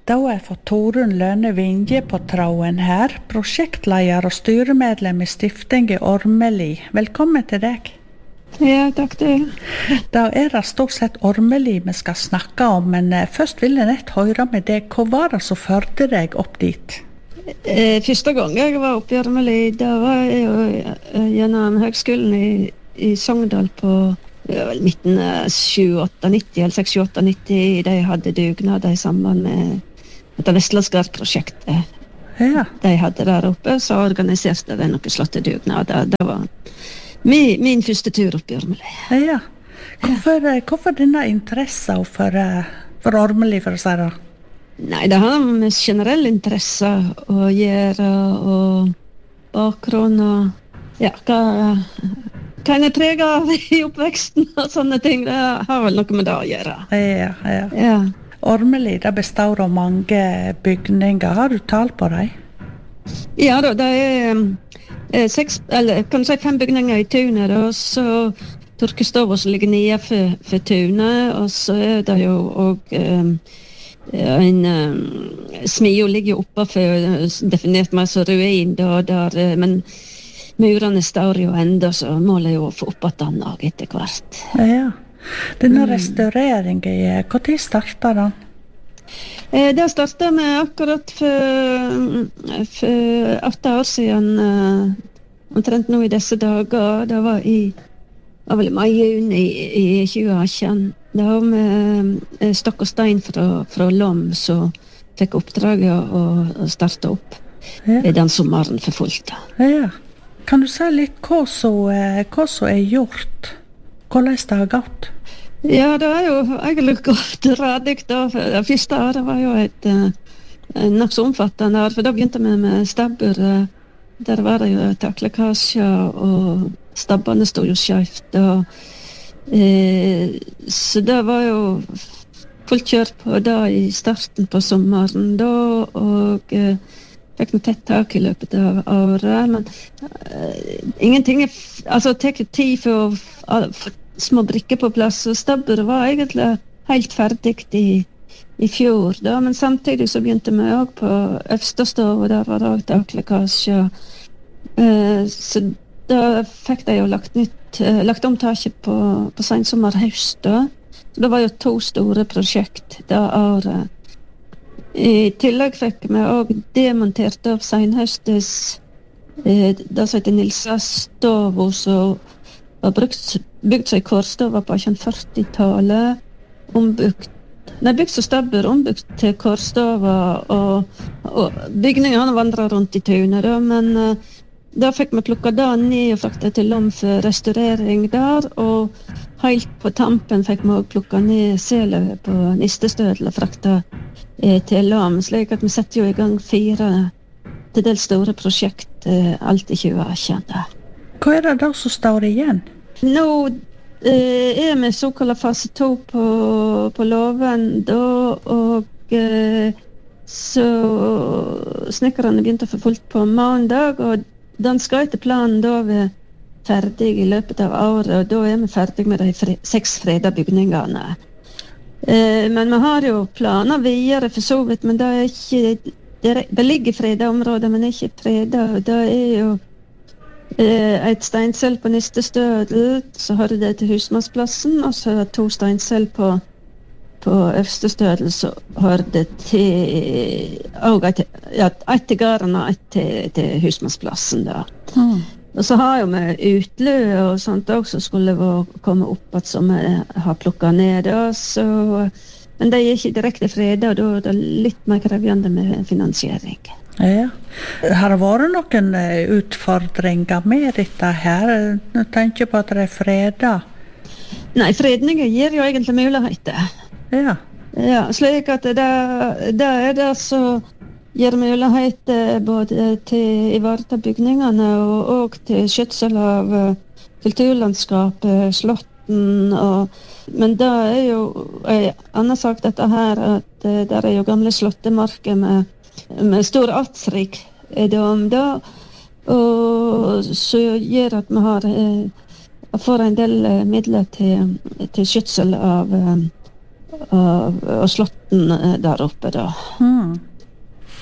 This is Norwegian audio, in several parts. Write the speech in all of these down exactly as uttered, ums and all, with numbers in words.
Da har jeg fått Torunn Lønne Vinje på tråden her, prosjektleder og styremedlem i Stiftinget Ormeli. Velkommen til deg. Ja, takk det. Da er det stort sett Ormeli vi skal snakke om, men først vil jeg nett høre med deg. Hva var det som førte deg opp dit? Eh, første gang jeg var oppe i Ormeli, da var jeg jo gjennom høgskolen i, i Sogndal på ja, vel, midten av sju-åtte nitti, eller seks-åtte nitti, de hadde dugnader i samband med dette Vestlandsgard-prosjektet. Ja. De hadde der oppe, så organiserte de noen slottedugnader. Det var min, min første tur oppe i Ormeli. Ja. Hvorfor, hvorfor denne interessen for, for Ormeli, for å si det? Nei, det har med generell interesse å gjøre, og bakgrunn, og ja, hva, hva en er preget av i oppveksten og sånne ting. Det har vel noe med det å gjøre. Ja, ja. Ja. Ormeli, det består av mange bygninger. Har du tall på dem? Ja da, det er eh, seks, eller kan du si fem bygninger i tunet, og så Torkestova som ligger nede for, for tunet, og så er det jo også eh, en uh, smio ligger oppe for definert meg som ruin da, der, uh, men murene står jo enda, så målet jo å få opp at den og etter hvert. Ja, denne Mm. restaureringen, hva tid startet den? Eh, det startet med akkurat for, for åtte år siden, uh, omtrent nå i disse dager. Det var i var vel i mai-juni i tjue atten. Det var med eh, Stokk og Stein fra, fra Lom som fikk oppdraget å, å starte opp Ja. i den sommeren for fullt. Ja. Kan du si litt hva som, eh, hva som er gjort? Hvordan det har gått? Ja, det er jo egentlig godt radig da. For det første året var jo et uh, nok så omfattende år, for da begynte vi med stabbur. Uh, der var det jo taklekkasjer, og stabbene stod jo skjevt. Og, uh, så det var jo fullt kjør på da i starten på sommeren da, og uh, fikk noe tett tak i løpet av året. Men uh, ingenting er, f- altså det tek jo tid for å få små brikker på plass, og stabburet var egentlig helt ferdig i, i fjor da, men samtidig så begynte vi også på Øvstestov, og der var det også taklekkasje. Uh, så da fikk de jo lagt, nytt, uh, lagt om taket på, på sensommer-høst da. Så det var jo to store prosjekt det året. I tillegg fikk vi også demontert av senhøstes uh, det som heter Nilsa Stovo, som var brukt, bygd seg Kårstova på førti-tallet, ombygd, nei, bygd som stabbur, ombygd til Kårstova, og, og bygningene vandret rundt i tunet, da, men uh, da fikk vi plukket det ned og fraktet til Lom for restaurering der, og helt på tampen fikk vi også plukket ned selet på Nistestødel og fraktet eh, til Lom, slik at vi setter jo i gang fire til dels store prosjekt eh, alt i tjue atten da. Hva er det da som står igjen? Nå eh, er vi såkalt fase to på, på loven da, og eh, så snekkerne begynte for fullt på mandag, og den skal etter planen da være ferdig i løpet av året, og da er vi ferdig med de fre- seks freda bygningene. Eh, men vi har jo planer videre for så vidt, men det er ikke, det, er, det ligger freda områder, men det er ikke freda, og det er jo et steinsel på Nistestødel, så har det til Husmannsplassen, og så er det to steinsel på, på Øvstestødel, så har det til, og et, ja, et til gården og et til, til Husmannsplassen da. Mm. Og så har jo vi utlø og sånt også, skulle vi komme opp at som vi har plukket ned da, så, men det er ikke direkte fredag, og da er det litt mer krevende med finansiering. Ja. Har det vært noen eh, utfordringer med dette her? Jeg tenker på at det er fredag. Nei, fredninger gir jo egentlig muligheter. Ja. Ja, slik at det, det er det som gir muligheter både til å ivareta bygningene og, og til skjøtsel av uh, kulturlandskapet, slotten, og, men det er jo en annen sak dette her, at uh, der er jo gamle slottemarker med med stor artsrik om det, og så gjør at vi har eh, får en del eh, midler til, til skjøtsel av, eh, av, av slotten eh, der oppe da. Mm.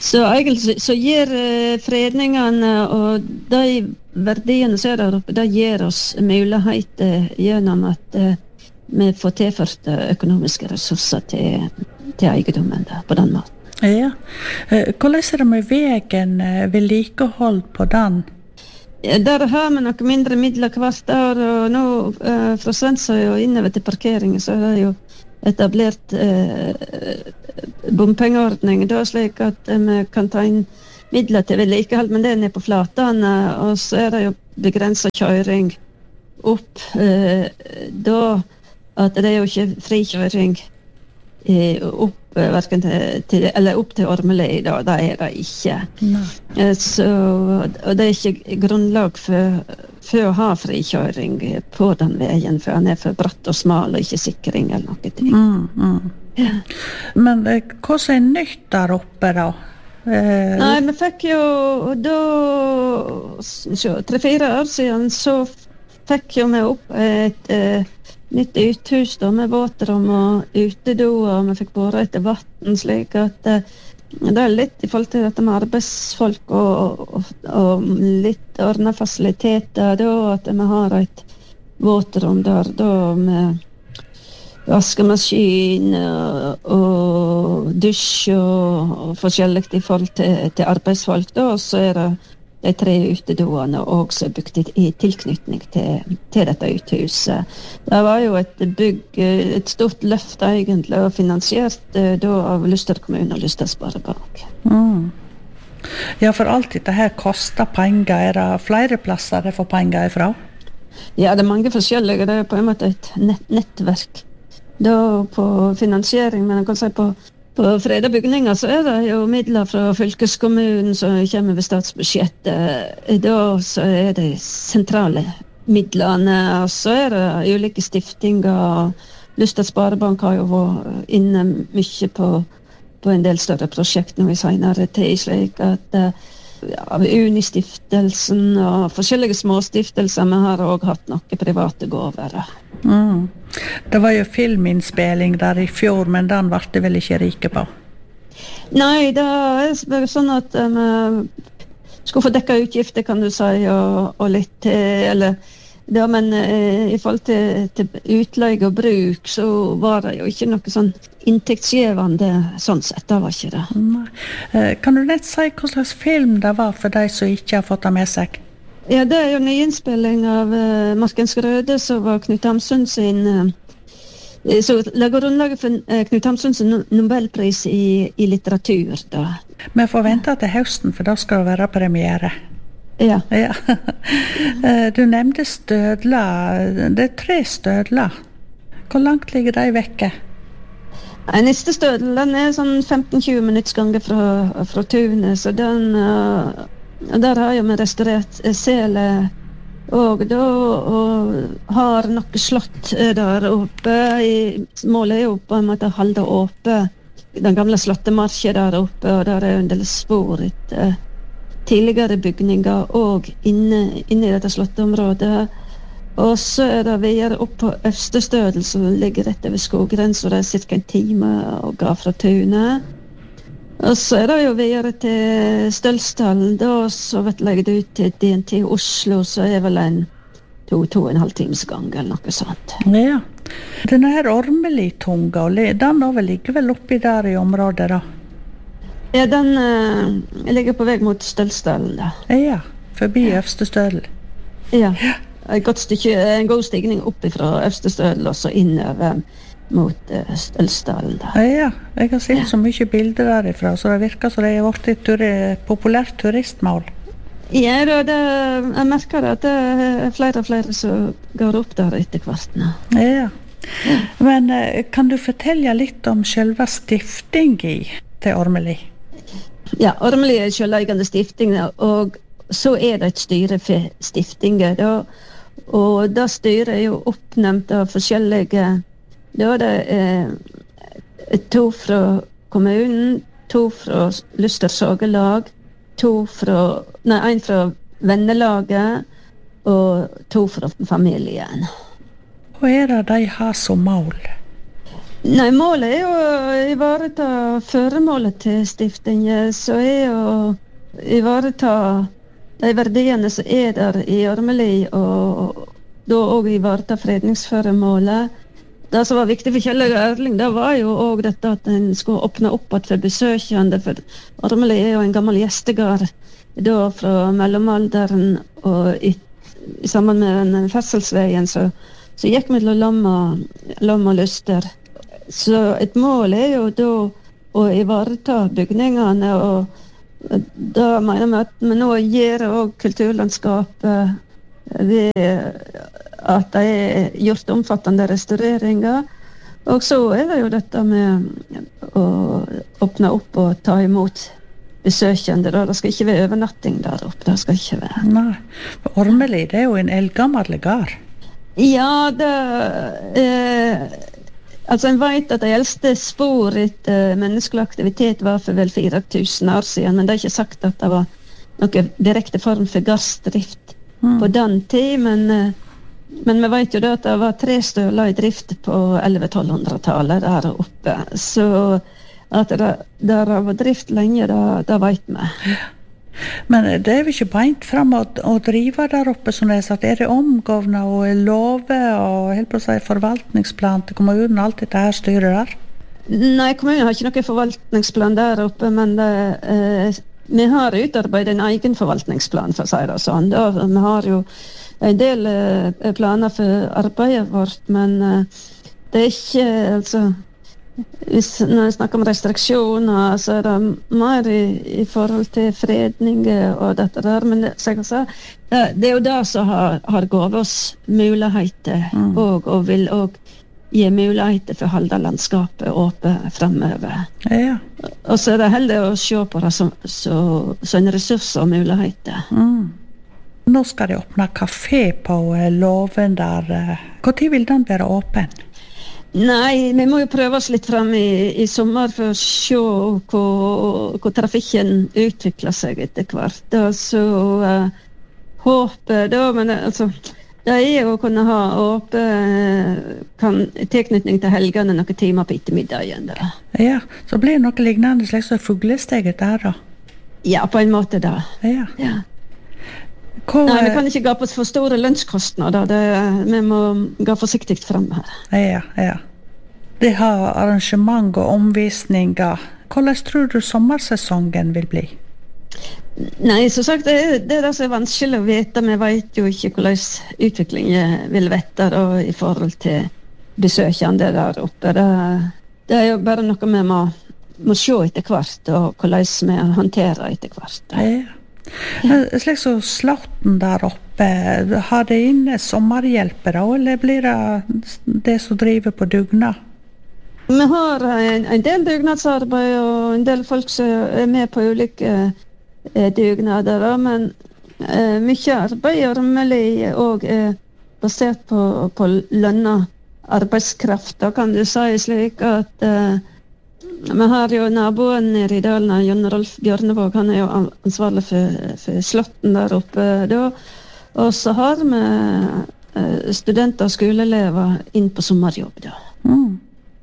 Så egentlig så gir eh, fredningene og de verdiene som er der oppe, det gir oss muligheter gjennom at eh, vi får tilført økonomiske ressurser til, til eiendommen der, på den måten. Ja. Hvordan er det med veien, vedlikehold på den? Ja, der har vi noe mindre midler hvert år, og nå eh, fra Svensøy og innover til parkeringen så er det jo etablert eh, bompengeordning, da slik at eh, vi kan ta inn midler til vedlikehold, men det er nede på flatene, og så er det jo begrenset kjøring opp, eh, da at det er jo ikke frikjøring eh, opp, hverken til, til, eller opp til Ormeli, da, da er det ikke. Eh, så, og det er ikke grunnlag for, for å ha frikjøring på den veien, for han er for bratt og smal og ikke sikring eller noe ting. Mm, mm. Ja. Men eh, hva som er nytt der oppe da? Eh... Nei, vi fikk jo da, tre-fire år siden, så fikk jo vi opp et eh, nytt uthus da, med våtrom og utedoer, og vi fikk båret etter vatten, slik at eh, det er litt i forhold til dette med arbeidsfolk og, og, og litt ordnet fasiliteter, da, at vi har et våtrom der, da, med vaskemaskin og, og dusj og, og forskjellig i forhold til, til arbeidsfolk, da, og så er det de tre utedoene også bygd i, i tilknytning til, til dette uthuset. Det var jo et bygg, et stort løft egentlig, og finansiert da av Luster kommune og Luster Sparebank. Mm. Ja, for alt dette her koster penger. Er det flere plasser det får penger ifra? Ja, det er mange forskjellige. Det er på en måte et nett, nettverk. Da på finansiering, men jeg kan si på På freda bygninger så er det jo midler fra fylkeskommunen som kommer ved statsbudsjettet. Da så er det sentrale midlene, og så er det ulike stiftinger. Luster Sparebank har jo vært inne mye på, på en del større prosjekter nå i senere tid, slik at ja, Unistiftelsen og forskjellige småstiftelser, vi har også hatt noen private gåver. Mm. Det var jo filminnspilling der i fjor, men den ble det vel ikke rike på? Nei, det er sånn at vi um, skulle få dekket utgifter, kan du si, og, og litt, eller ja, men uh, i forhold til, til utleie og bruk, så var det jo ikke noe sånn inntektsgivende sånn sett, det var ikke det. Nei. Uh, kan du nett si hva slags film det var for de som ikke har fått det med seg? Ja, det er jo nyinnspilling av uh, Markens Grøde, som var Knut Hamsun sin uh, så lager grunnlaget for uh, Knut Hamsun sin Nobelpris i, i litteratur da. Vi får vente til høsten, for da skal det være premiere. Ja. Ja. uh, du nevnte stødler. Det er tre stødler. Hvor langt ligger de vekke? Nei, neste stødel er sånn femten til tjue minutts gange fra, fra tunet, så den uh, Og der har jeg med restaurert sele, og da og har noe slott der oppe. I, målet er jo på en måte å holde oppe den gamle slottemarken der oppe, og der er en del spor etter tidligere bygninger, og inne, inne i dette slotteområdet. Og så er det videre opp på Øverstestødel, som ligger rett over skoggrensen, og det er cirka en time å gå fra tunet. Og så er det jo videre til Stølsdalen, da, så vet jeg det ut til D N T Oslo, så er vel en to, to og en halv times gang, eller noe sånt. Ja. Denne her Ormeli-tunga, den da vel ligger vel oppi der i området, da? Ja, den uh, ligger på vei mot Stølsdalen, da. Ja, forbi Øverstestødel. Ja, et godt stykke, en god stigning opp fra Øverstestødel, og så innover mot uh, Stølsdalen da. Ja, jeg har sett ja. så mye bilder derifra, så det virker som det er vært et turi, populært turistmål. Ja, da, det, jeg merker at det er flere og flere som går opp der etter hvert nå. Ja, men uh, kan du fortelle litt om selve stiftingen til Ormeli? Ja, Ormeli er selveiende stifting, og så er det et styre for stiftingen, da, og da styret er jo oppnevnt av forskjellige. Da er det eh, to fra kommunen, to fra Luster Sagelag, to fra, nei, en fra vennelaget, og to fra familien. Hva er det de har som mål? Nei, målet er jo å ivareta føremålet til stiftingen, så er å ivareta de verdiene som er der i Ormeli, og da også ivareta fredningsføremålet. Det som var viktig for Kjell og Erling, det var jo også dette at en skulle åpne opp at for besøkende, for Ormeli er jo en gammel gjestegard da fra mellomalderen, og i, sammen med den ferdselsveien så, så gikk vi til Lomma, Lomma Lyster. Så et mål er jo da å ivareta bygningene, og da mener vi at vi nå gjør også kulturlandskapet ved at det er gjort omfattende restaureringer. Og så er det jo dette med å åpne opp og ta imot besøkende. Da. Det skal ikke være overnatting der oppe. Det skal ikke være. Nei, for Ormeli, det er jo en eldgammel gard. Ja, det eh, altså en vet at de eldste spor etter menneskelig aktivitet var for vel fire tusen år siden, men det er ikke sagt at det var noen direkte form for gardsdrift mm. på den tid, men, men vi vet jo da at det var tre støler i drift på elleve-tolv-hundretallet der oppe, så at det der var drift lenge, da, da vet vi. Ja. Men det er jo ikke beint frem å, å drive der oppe, som jeg har sagt. Er det omgående og love og helt på å si forvaltningsplan til kommunen, alt dette her styrer der? Nei, kommunen har ikke noen forvaltningsplan der oppe, men det, eh, vi har utarbeidet en egen forvaltningsplan, for å si det sånn. Da, vi har jo en del eh, planer for arbeidet vårt, men eh, det er ikke, altså, hvis, når jeg snakker om restriksjoner, så er det mer i, i forhold til fredning og dette der, men det, sa, det, det er jo det som har, har gått oss muligheter, mm. og, og vil også gi muligheter for å holde landskapet åpent fremover. Ja. Og så er det heller å se på det som, så, så en ressurs og muligheter. Mm. Nå skal de åpne kafé på Låven der. Hvor tid vil den være åpen? Nei, vi må jo prøve oss litt frem i, i sommer for å se hvor, hvor trafikken utvikler seg etter hvert. Da, så uh, håper da, men altså, det er jo å kunne ha åpen kan, tilknytning til helgene noen timer på ettermiddagen. Da. Ja, så blir det noe lignende slik som fuglesteget der da? Ja, på en måte da. Ja. Ja. Hvor, Nei, vi kan ikke gå på for store lønnskostnader. Det, vi må gå forsiktig frem her. Ja, ja. De har arrangement og omvisninger. Hvordan tror du sommersesongen vil bli? Nei, som sagt, det er det, er det som er vanskelig å vite. Vi vet jo ikke hvordan utviklingen vil vette da, i forhold til besøkende der oppe. Det, det er jo bare noe vi må, må se etter hvert, og hvordan vi håndterer etter hvert. Ja. Slik så Slåtten der oppe, har det inne sommerhjelpere, eller blir det det som driver på dugnad? Vi har en, en del dugnadsarbeid og en del folk som er med på ulike eh, dugnader, men eh, mye arbeid i Ormeli og er basert på, på lønna arbeidskraft. Da kan du si slik at eh, vi har jo naboen nede i dalen, Jon Rolf Bjørnevåg, han er jo ansvarlig for, for Slåtten der oppe da. Og så har vi eh, studenter og skoleelever inn på sommerjobb da. Mm.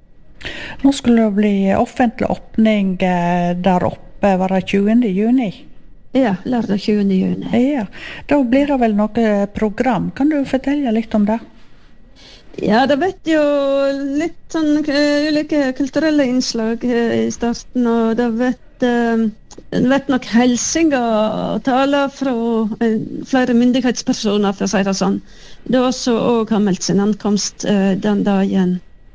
Nå skulle det bli offentlig åpning eh, der oppe, var det tjuende juni? Ja, lørdag tjuende juni. Ja, da blir det vel noe program. Kan du fortelle litt om det? Ja, det vet jo litt sånn uh, ulike kulturelle innslag uh, i starten, og det vet, uh, det vet nok helsinger og taler fra uh, flere myndighetspersoner, for å si det sånn. Det også også har meldt sin ankomst uh, den dagen.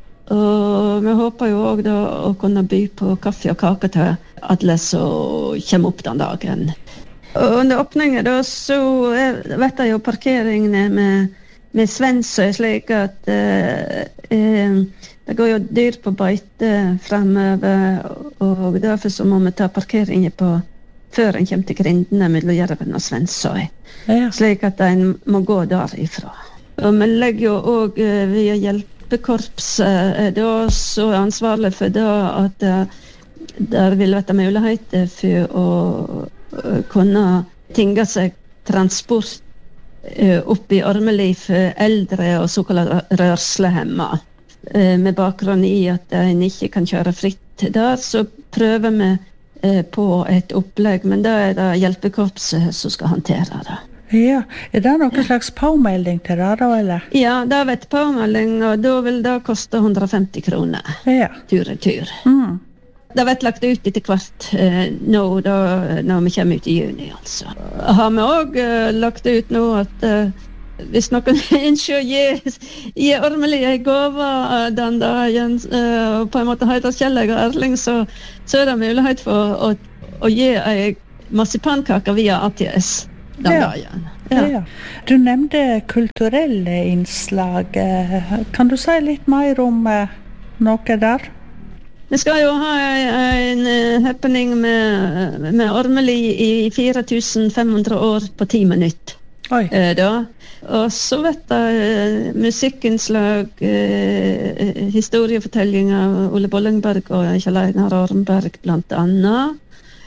Og vi håper jo også da å kunne by på kaffe og kake til alle som kommer opp den dagen. Og under åpningen da, så er, vet jeg jo parkeringene med med Svensøy, slik at eh, eh, det går jo dyr på beite fremover, og derfor så må vi ta parkeringen på før en kommer til grindene mellom Jerven og Svensøy. Ja. Slik at en må gå derifra. Og vi legger jo også eh, via hjelpekorpset, eh, da så er ansvarlig for det at eh, der vil være muligheter for å uh, kunne tinge seg transport oppe i Ormeli for eldre og såkalt rørslehemma. eh, med bakgrunn i at en ikke kan kjøre fritt der, så prøver vi eh, på et opplegg, men da er det hjelpekorpset som skal håndtere det. Ja, er det noen slags påmelding til det da, eller? Ja, det er et påmelding, og da vil det koste hundre og femti kroner. Ja. Tur og tur. Mm. Det blir lagt ut etter hvert eh, nå, da, når vi kommer ut i juni, altså. Har vi også eh, lagt ut nå at eh, hvis noen ønsker å gi, gi Ormeli en gave uh, den dagen, uh, og på en måte heter Kjelleg og Erling, så, så er det mulighet for å, å gi en marsipankake via A T S den ja. dagen. Ja. Ja. Du nevnte kulturelle innslag. Kan du si litt mer om uh, noe der? Vi skal jo ha en, en happening med, med Ormeli i fire tusen fem hundre år på ti minutter. Oi. Uh, da. Og så vet jeg uh, musikkinnslag, uh, historiefortellinger, Ole Bollingberg og Kjell Einar Ormberg blant annet.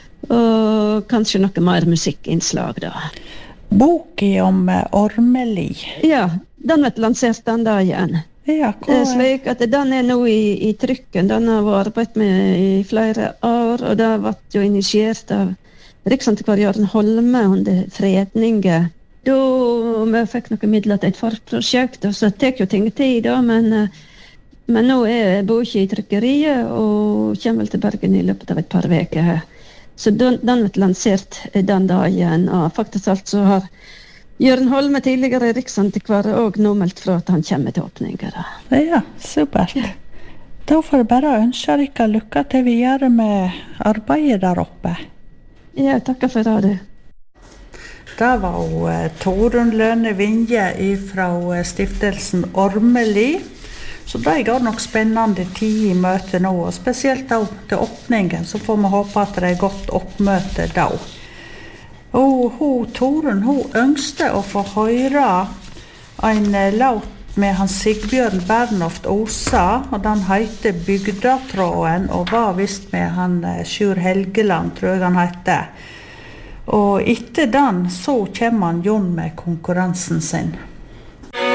Og kanskje noe mer musikkinnslag da. Boken om uh, Ormeli. Ja, den vet lansert den dagen. Ja, hva... Slik at den er nå i, i trykken. Den har vært arbeidet med i flere år, og det har vært jo initiert av Riksantikvar Jørgen Holme under fredningen. Da vi fikk noen midler til et forprosjekt, og så tek jo ting tid da, men, men nå er boka i trykkeriet, og kommer vel til Bergen i løpet av et par veker. Så den, den ble lansert den dagen, og faktisk alt så har Jørgen Holme, tidligere riksantikvar, og nå meldt fra at han kommer til åpninger. Ja, supert. Ja. Da får jeg bare ønske dere lykke til videre med arbeidet der oppe. Ja, takker for det. Det var jo uh, Torunn Lønne Vinje fra uh, stiftelsen Ormeli. Så det går nok spennende tid i møtet nå, og spesielt da til åpningen, så får vi håpe at det er godt oppmøte da. Og hun, Torunn, hun ønskte å få høre en uh, låt med hans Sigbjørn Bernhoft Osa, og den heter Bygdatråden, og var vist med han uh, Sjur Helgeland, tror jeg han heter. Og etter den så kommer han Jon med konkurransen sin.